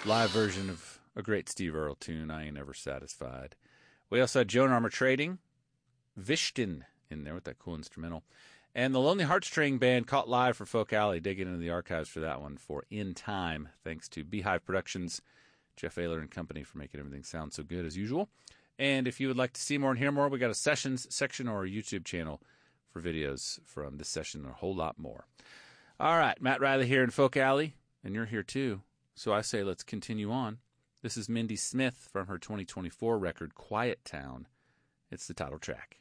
live version of a great Steve Earle tune, I Ain't Never Satisfied. We also had Joan Armour Trading, Vishtin in there with that cool instrumental. And the Lonely Hearts String Band caught live for Folk Alley. Digging into the archives for that one for In Time. Thanks to Beehive Productions, Jeff Ayler and company for making everything sound so good as usual. And if you would like to see more and hear more, we got a sessions section or a YouTube channel for videos from this session and a whole lot more. All right, Matt Riley here in Folk Alley, and you're here too. So I say let's continue on. This is Mindy Smith from her 2024 record, Quiet Town. It's the title track.